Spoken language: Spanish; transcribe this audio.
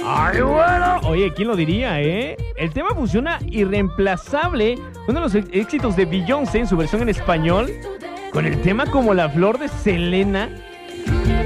¡Ay, bueno! Oye, ¿quién lo diría, eh? El tema fusiona irreemplazable, uno de los éxitos de Beyoncé en su versión en español, con el tema como La Flor de Selena,